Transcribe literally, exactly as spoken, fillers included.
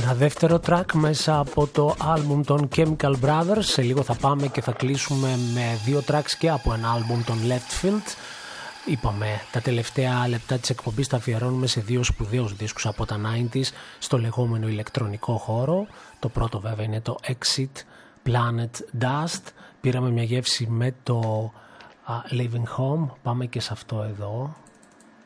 Ένα δεύτερο track μέσα από το άλμπουμ των Chemical Brothers. Σε λίγο θα πάμε και θα κλείσουμε με δύο tracks και από ένα άλμπουμ των Left Field. Είπαμε, τα τελευταία λεπτά της εκπομπής τα αφιερώνουμε σε δύο σπουδαίους δίσκους από τα ενενήντα στο λεγόμενο ηλεκτρονικό χώρο. Το πρώτο βέβαια είναι το Exit Planet Dust. Πήραμε μια γεύση με το uh, Living Home. Πάμε και σε αυτό εδώ.